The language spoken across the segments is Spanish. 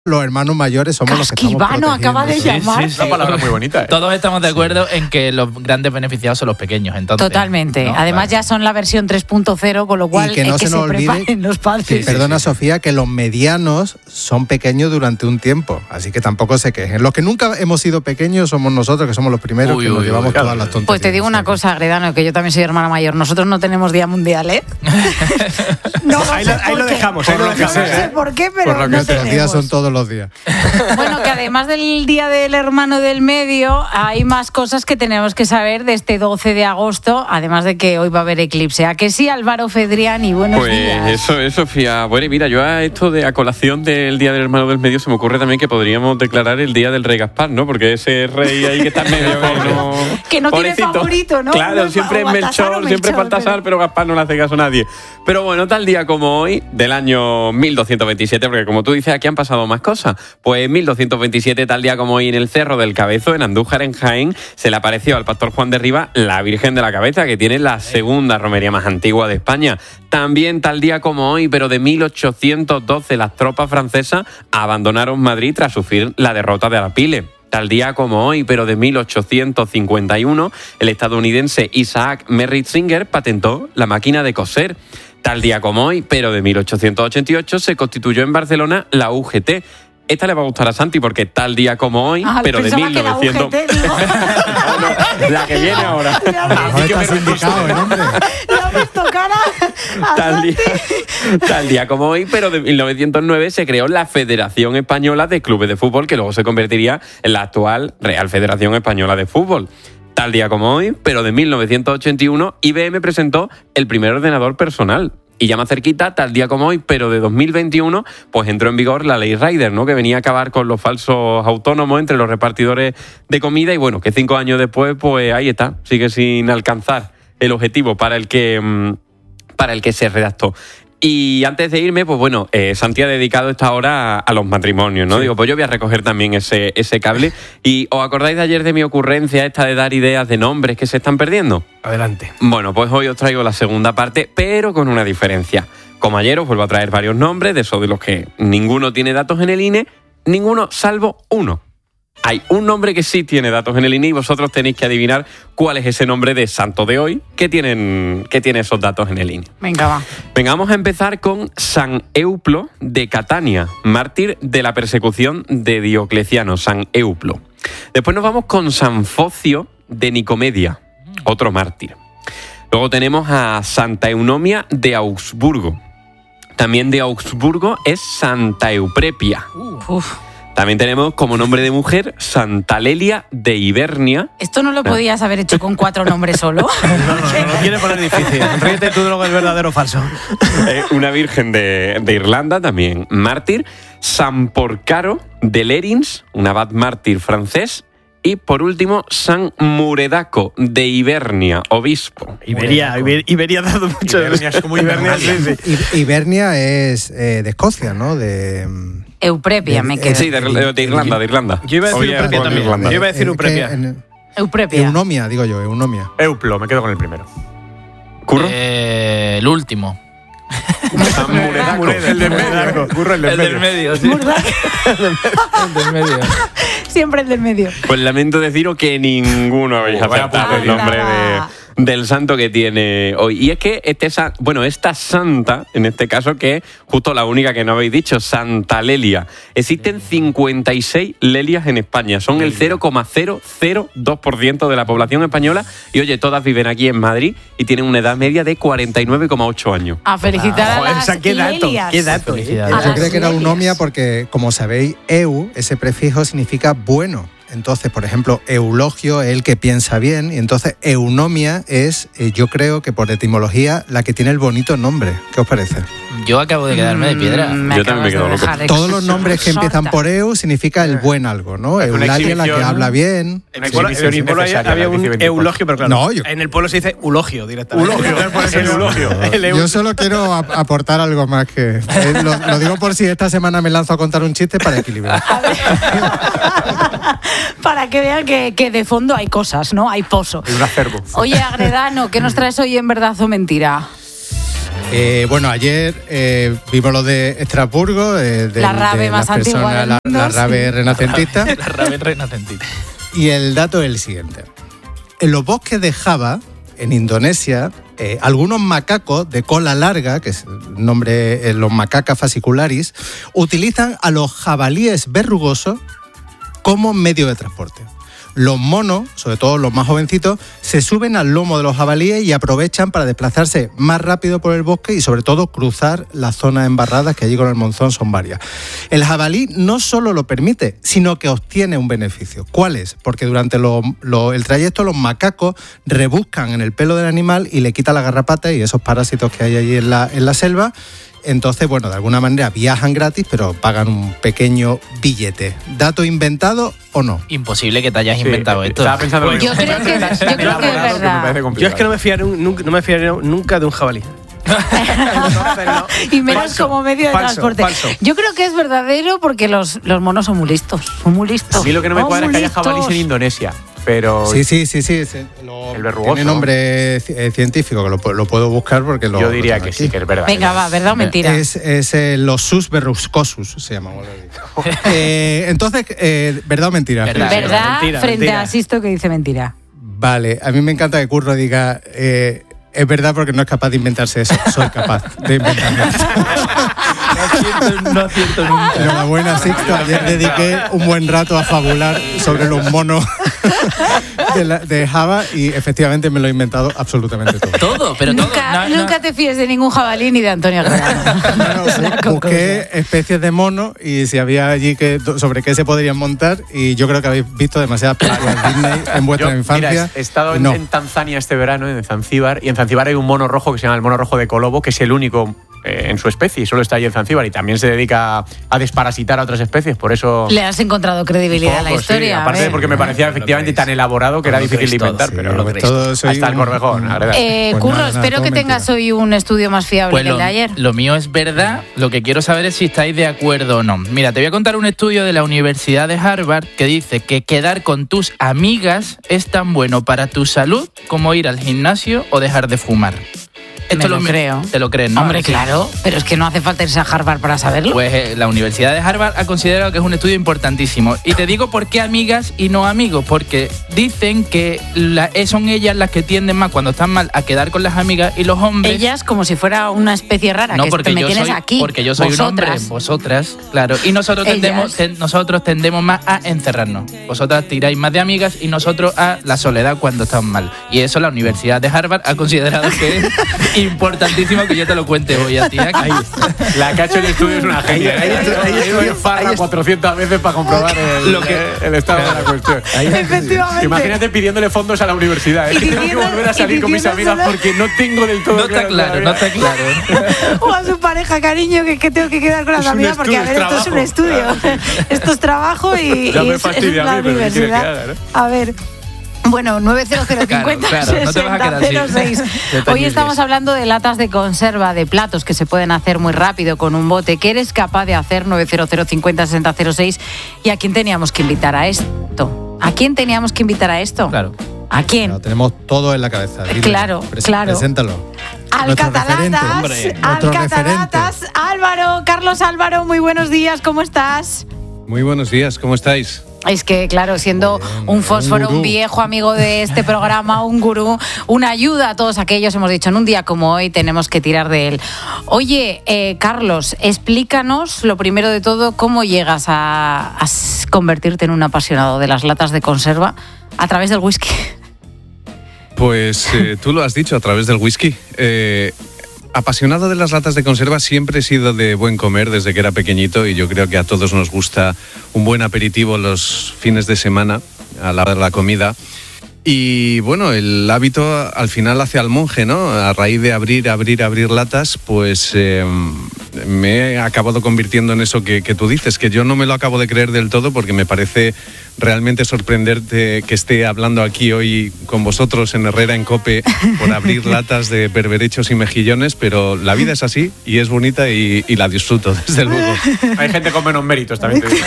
los hermanos mayores somos los que estamos Casquivano acaba de llamar. Sí, una palabra muy bonita. Todos estamos de acuerdo en que los grandes beneficiados son los pequeños, entonces. Totalmente. ¿no? Además Vale. ya son la versión 3.0, con lo cual Y que no es que se nos olvide preparen los padres. que, perdona Sofía, que los medianos son pequeños durante un tiempo, así que tampoco se quejen. Los que nunca hemos sido pequeños somos nosotros, que somos los primeros que nos llevamos todas las tonterías. Pues te digo una cosa, Gredano, que yo también soy hermana mayor. Nosotros no tenemos día mundial, ¿eh? No, Ahí lo dejamos. No sé por qué, pero no Nuestros tenemos. días son todos los días. Bueno, que además del Día del Hermano del Medio, hay más cosas que tenemos que saber de este 12 de agosto, además de que hoy va a haber eclipse. ¿A que sí, Álvaro Fedriani? Buenos días. Pues eso es, Sofía. Bueno, y mira, yo a esto de a colación del Día del Hermano del Medio se me ocurre también que podríamos declarar el Día del Rey Gaspar, ¿no? Porque ese rey ahí que está en medio que no tiene pobrecito. favorito, ¿no? Claro, No, siempre es Melchor, siempre es Baltasar, pero Gaspar no le hace caso a nadie. Pero bueno, tal día como hoy, del año 1227, porque como tú dices, aquí han pasado más cosas. Pues en 1227, tal día como hoy, en el Cerro del Cabezo, en Andújar, en Jaén, se le apareció al pastor Juan de Rivas la Virgen de la Cabeza, que tiene la segunda romería más antigua de España. También tal día como hoy, pero de 1812, las tropas francesas abandonaron Madrid tras sufrir la derrota de Arapile. Tal día como hoy, pero de 1851, el estadounidense Isaac Merritzinger patentó la máquina de coser. Tal día como hoy, pero de 1888, se constituyó en Barcelona la UGT. Esta le va a gustar a Santi porque tal día como hoy, pero de 1900... La que viene ahora. Tal día como hoy, pero de 1909 se creó la Federación Española de Clubes de Fútbol, que luego se convertiría en la actual Real Federación Española de Fútbol. Tal día como hoy, pero de 1981, IBM presentó el primer ordenador personal. Y ya más cerquita, tal día como hoy, pero de 2021, pues entró en vigor la ley Rider, ¿no? Que venía a acabar con los falsos autónomos entre los repartidores de comida y bueno, que 5 años después, pues ahí está, sigue sin alcanzar el objetivo para el que se redactó. Y antes de irme, pues bueno, Santi ha dedicado esta hora a los matrimonios, ¿no? Sí. Digo, pues yo voy a recoger también ese cable. ¿Y os acordáis de ayer de mi ocurrencia esta de dar ideas de nombres que se están perdiendo? Adelante. Bueno, pues hoy os traigo la segunda parte, pero con una diferencia. Como ayer os vuelvo a traer varios nombres, de esos de los que ninguno tiene datos en el INE, ninguno salvo uno. Hay un nombre que sí tiene datos en el INE y vosotros tenéis que adivinar cuál es ese nombre de santo de hoy que tiene esos datos en el INE. Venga, va. Venga, vamos a empezar con San Euplo de Catania, mártir de la persecución de Diocleciano, San Euplo. Después nos vamos con San Focio de Nicomedia, otro mártir. Luego tenemos a Santa Eunomia de Augsburgo. También de Augsburgo es Santa Euprepia. También tenemos como nombre de mujer Santa Lelia de Ibernia. Esto no lo podías haber hecho con 4 nombres solo. No quiere poner difícil. Ríete tú de lo que es verdadero o falso. Una virgen de Irlanda, también mártir. San Porcaro de Lerins, un abad mártir francés. Y por último, San Muredaco de Ibernia, obispo. Iberia ha dado mucho. Ibernia es como Ibernia. Sí. Ibernia es de Escocia, ¿no? Euprepia, me quedo. Sí, de Irlanda. Yo iba a decir Euprepia también. Yo iba a decir Euprepia. Euprepia. Eunomia, digo yo, Eunomia. Euplo, me quedo con el primero. ¿Curro? El último. San Muredaco. El del medio. Curro el del medio. Sí. El del medio. Siempre el del medio. Pues lamento deciros que ninguno habéis acertado el nombre del santo que tiene hoy. Y es que esta santa, en este caso, que es justo la única que no habéis dicho, Santa Lelia. Existen 56 Lelias en España. Son el 0,002% de la población española. Y oye, todas viven aquí en Madrid y tienen una edad media de 49,8 años. A felicitar a las Lelias. ¿Qué dato? Yo creo que era Eunomia porque, como sabéis, ese prefijo significa bueno. Entonces, por ejemplo, eulogio es el que piensa bien, y entonces eunomia es, yo creo que por etimología, la que tiene el bonito nombre. ¿Qué os parece? Yo acabo de quedarme de piedra. Yo también me quedo loco. Todos los nombres que empiezan por eu significa el buen algo, ¿no? Eulalia, la que habla bien. En el pueblo había un eulogio, pero claro, en el pueblo se dice eulogio directamente. Yo solo quiero aportar algo más que... Lo digo por si esta semana me lanzo a contar un chiste para equilibrar. Para que vean que de fondo hay cosas, ¿no? Hay pozo. Un acervo. Oye, Agredano, ¿qué nos traes hoy en Verdad o Mentira? Bueno, ayer vimos lo de Estrasburgo, la rave más antigua del mundo, la rave renacentista. La rave renacentista. Y el dato es el siguiente. En los bosques de Java, en Indonesia, algunos macacos de cola larga, que es el nombre, los Macaca fascicularis, utilizan a los jabalíes verrugosos como medio de transporte. Los monos, sobre todo los más jovencitos, se suben al lomo de los jabalíes y aprovechan para desplazarse más rápido por el bosque y sobre todo cruzar las zonas embarradas, que allí con el monzón son varias. El jabalí no solo lo permite, sino que obtiene un beneficio. ¿Cuál es? Porque durante el trayecto los macacos rebuscan en el pelo del animal y le quitan la garrapata y esos parásitos que hay allí en la selva. Entonces, bueno, de alguna manera viajan gratis, pero pagan un pequeño billete. ¿Dato inventado o no? Imposible que te hayas inventado esto. Estaba pensando yo creo que es verdad. Yo es que no me fiaré nunca de un jabalí. Y menos como medio de transporte. Falso. Yo creo que es verdadero porque los monos son muy listos. Son muy listos. A mí lo que no me cuadra es que haya jabalíes en Indonesia. Pero Sí. el verrugoso, tiene nombre científico, que lo puedo buscar porque yo diría que sí, que es verdad. Venga, va, ¿verdad o mentira? Es los sus verrucosus, se llama. Entonces, ¿verdad o mentira? ¿Verdad? Mentira, frente mentira. a Sisto que dice mentira. Vale, a mí me encanta que Curro diga... es verdad porque no es capaz de inventarse eso. Soy capaz de inventarme eso. No acierto nunca. Enhorabuena, Sixto. Ayer dediqué un buen rato a fabular sobre los monos de Java y efectivamente me lo he inventado absolutamente todo. Todo, pero Nunca, todo. nunca te fíes de ningún jabalí ni de Antonio Grano. Busqué especies de monos y si había allí sobre qué se podrían montar y yo creo que habéis visto demasiadas películas Disney en vuestra infancia. Mira, he estado en Tanzania este verano, en Zanzíbar, y en Zanzíbar hay un mono rojo que se llama el mono rojo de Colombo, que es el único en su especie y solo está allí en Zanzíbar, y también se dedica a desparasitar a otras especies, por eso... Le has encontrado credibilidad a la historia. Sí, aparte porque me parecía efectivamente tan elaborado que era difícil de inventar, sí, pero hasta el corvejón, la verdad. Curro, nada, espero todo que mentira. tengas hoy un estudio más fiable Pues que el de ayer. lo mío es verdad, lo que quiero saber es si estáis de acuerdo o no. Mira, te voy a contar un estudio de la Universidad de Harvard que dice que quedar con tus amigas es tan bueno para tu salud como ir al gimnasio o dejar de fumar. Me lo creo. ¿Te lo crees, no? Hombre, Sí. claro, pero es que no hace falta irse a Harvard para saberlo. Pues la Universidad de Harvard ha considerado que es un estudio importantísimo. Y te digo por qué amigas y no amigos, porque dicen que son ellas las que tienden más cuando están mal a quedar con las amigas y los hombres... Ellas como si fuera una especie rara, No, que porque me tienes aquí. Porque yo soy un hombre, vosotras, claro. Y nosotros tendemos más a encerrarnos. Vosotras tiráis más de amigas y nosotros a la soledad cuando estamos mal. Y eso la Universidad de Harvard ha considerado que es importantísimo que yo te lo cuente hoy a ti. La que ha hecho el estudio es una genia. Ahí farra 400 veces para comprobar el estado de la cuestión. Efectivamente. Imagínate pidiéndole fondos a la universidad. Es que tengo que volver a salir con mis amigas porque no tengo del todo No está claro. O a su pareja, cariño, que tengo que quedar con las amigas porque, a ver, esto es un estudio. Esto es trabajo y Ya me es fastidia la a mí, pero ¿qué quiere que universidad. haga, no? A ver... Bueno, 90050 Claro, no te vas a quedar así. 6006. Hoy estamos hablando de latas de conserva, de platos que se pueden hacer muy rápido con un bote. ¿Qué eres capaz de hacer? 90050 6006. ¿Y a quién teníamos que invitar a esto? ¿A quién teníamos que invitar a esto? Claro. ¿A quién? Lo tenemos todo en la cabeza. Dile, Claro. Preséntalo. Alcatalatas, Álvaro, Carlos Álvaro, muy buenos días, ¿cómo estás? Muy buenos días, ¿cómo estáis? Es que, claro, siendo un fósforo, un viejo amigo de este programa, un gurú, una ayuda a todos aquellos, hemos dicho, en un día como hoy tenemos que tirar de él. Oye, Carlos, explícanos, lo primero de todo, cómo llegas a convertirte en un apasionado de las latas de conserva a través del whisky. Pues tú lo has dicho, a través del whisky. Apasionado de las latas de conserva, siempre he sido de buen comer desde que era pequeñito y yo creo que a todos nos gusta un buen aperitivo los fines de semana a la hora de la comida. Y bueno, el hábito al final hace al monje, ¿no? A raíz de abrir latas, pues me he acabado convirtiendo en eso que tú dices, que yo no me lo acabo de creer del todo porque me parece realmente sorprendente que esté hablando aquí hoy con vosotros en Herrera en COPE por abrir latas de berberechos y mejillones, pero la vida es así y es bonita y la disfruto, desde luego. Hay gente con menos méritos también, te digo.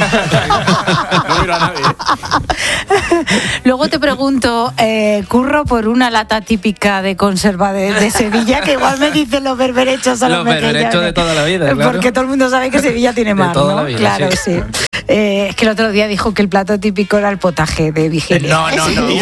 No miro a nadie. Luego te pregunto, curro por una lata típica de conserva de Sevilla, que igual me dicen los berberechos a los berberechos de toda la vida, claro. Porque todo el mundo sabe que Sevilla tiene mar, toda ¿no? la vida, claro, sí. Es que el otro día dijo que el plato típico era el potaje de vigilia. No.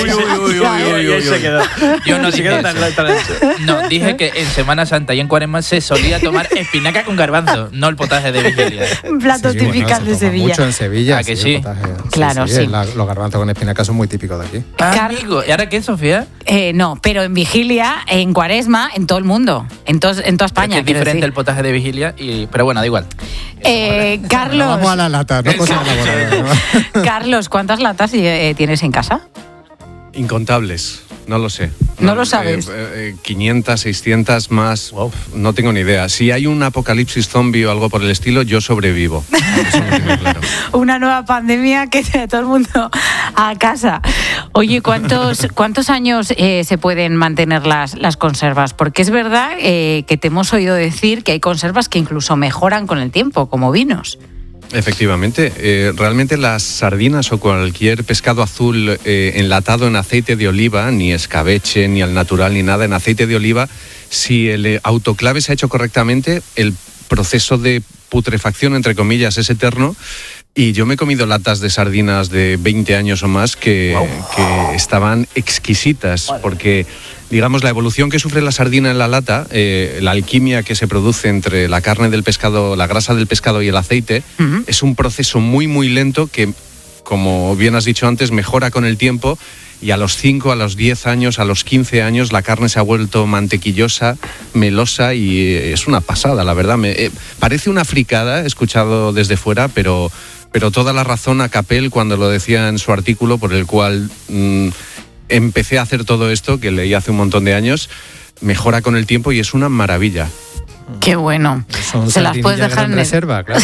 Uy, se quedó. Yo no dije eso. No, dije que en Semana Santa y en Cuaresma se solía tomar espinaca con garbanzo, no el potaje de vigilia. Platos típicos de Sevilla. Mucho en Sevilla. ¿A que sí? Claro, sí. Los garbanzos con espinaca son muy típicos de aquí. Amigo, ¿y ahora qué, Sofía? No, pero en vigilia, en Cuaresma, en todo el mundo, en toda España. Es diferente el potaje de vigilia, pero bueno, da igual. Carlos. Vamos a la lata, no cosas laborales, ¿no? Carlos, ¿cuántas latas tienes en casa? Incontables, no lo sé. ¿No lo sabes? 500, 600 más, no tengo ni idea. Si hay un apocalipsis zombie o algo por el estilo, yo sobrevivo. Eso lo tengo claro. Una nueva pandemia que te da todo el mundo a casa. Oye, ¿cuántos años se pueden mantener las conservas? Porque es verdad que te hemos oído decir que hay conservas que incluso mejoran con el tiempo, como vinos. Efectivamente, realmente las sardinas o cualquier pescado azul enlatado en aceite de oliva, ni escabeche, ni al natural, ni nada, en aceite de oliva, si el autoclave se ha hecho correctamente, el proceso de putrefacción, entre comillas, es eterno. Y yo me he comido latas de sardinas de 20 años o más que estaban exquisitas, porque digamos, la evolución que sufre la sardina en la lata, la alquimia que se produce entre la carne del pescado, la grasa del pescado y el aceite, es un proceso muy, muy lento que, como bien has dicho antes, mejora con el tiempo, y a los 5, a los 10 años, a los 15 años, la carne se ha vuelto mantequillosa, melosa, y es una pasada, la verdad. Parece una fricada, he escuchado desde fuera, pero toda la razón a Capel cuando lo decía en su artículo, por el cual empecé a hacer todo esto, que leí hace un montón de años, mejora con el tiempo y es una maravilla. Qué bueno. Se las puedes dejar en reserva, claro.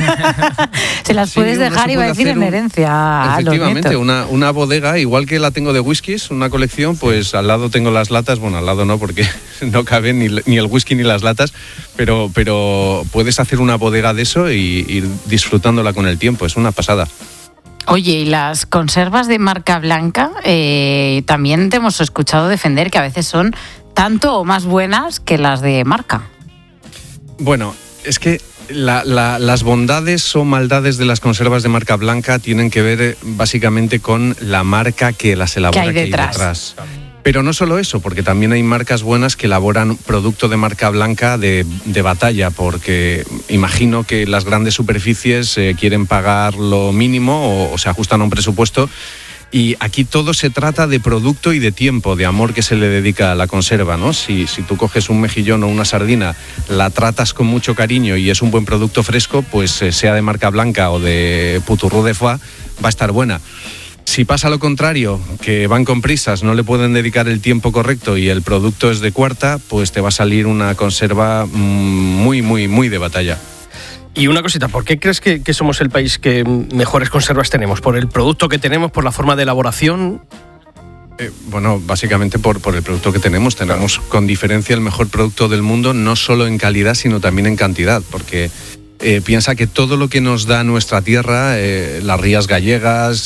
Se las puedes dejar, iba a decir, en herencia. Efectivamente, una bodega, igual que la tengo de whiskies, una colección, pues al lado tengo las latas, bueno, al lado no, porque no caben ni el whisky ni las latas, pero puedes hacer una bodega de eso y ir disfrutándola con el tiempo, es una pasada. Oye, y las conservas de marca blanca, también te hemos escuchado defender que a veces son tanto o más buenas que las de marca. Bueno, es que las bondades o maldades de las conservas de marca blanca tienen que ver básicamente con la marca que las elabora, que hay detrás. Pero no solo eso, porque también hay marcas buenas que elaboran producto de marca blanca de batalla, porque imagino que las grandes superficies quieren pagar lo mínimo o se ajustan a un presupuesto. Y aquí todo se trata de producto y de tiempo, de amor que se le dedica a la conserva, ¿no? Si tú coges un mejillón o una sardina, la tratas con mucho cariño y es un buen producto fresco, pues sea de marca blanca o de Puturrú de Foix, va a estar buena. Si pasa lo contrario, que van con prisas, no le pueden dedicar el tiempo correcto y el producto es de cuarta, pues te va a salir una conserva muy, muy, muy de batalla. Y una cosita, ¿por qué crees que somos el país que mejores conservas tenemos? ¿Por el producto que tenemos, por la forma de elaboración? Bueno, básicamente por el producto que tenemos. Tenemos con diferencia el mejor producto del mundo, no solo en calidad, sino también en cantidad, porque piensa que todo lo que nos da nuestra tierra, las rías gallegas,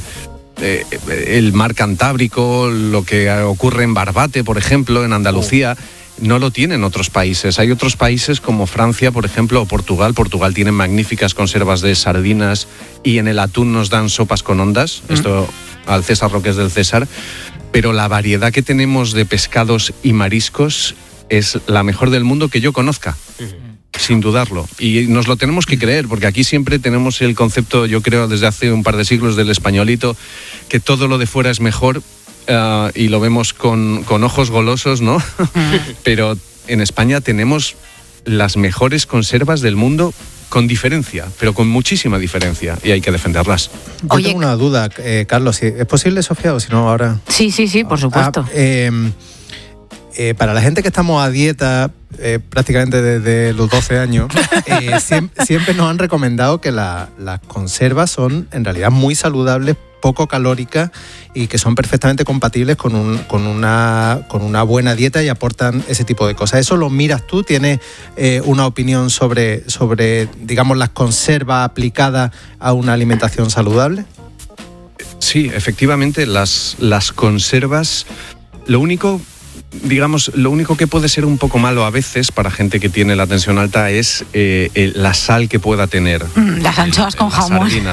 el mar Cantábrico, lo que ocurre en Barbate, por ejemplo, en Andalucía, no lo tienen otros países. Hay otros países como Francia, por ejemplo, o Portugal. Portugal tiene magníficas conservas de sardinas y en el atún nos dan sopas con ondas. Esto al César lo que es del César. Pero la variedad que tenemos de pescados y mariscos es la mejor del mundo que yo conozca. Sin dudarlo. Y nos lo tenemos que creer, porque aquí siempre tenemos el concepto, yo creo, desde hace un par de siglos del españolito, que todo lo de fuera es mejor. Y lo vemos con ojos golosos, ¿no? Pero en España tenemos las mejores conservas del mundo con diferencia, pero con muchísima diferencia, y hay que defenderlas. Yo tengo una duda, Carlos, ¿es posible, Sofía, o si no ahora? Sí, por supuesto. para la gente que estamos a dieta prácticamente desde los 12 años, siempre nos han recomendado que las conservas son en realidad muy saludables, poco calóricas y que son perfectamente compatibles con una buena dieta y aportan ese tipo de cosas. ¿Eso lo miras tú? ¿Tienes una opinión sobre, digamos, las conservas aplicadas a una alimentación saludable? Sí, efectivamente, las conservas, lo único que puede ser un poco malo a veces para gente que tiene la tensión alta es la sal que pueda tener. Las anchoas con jamón.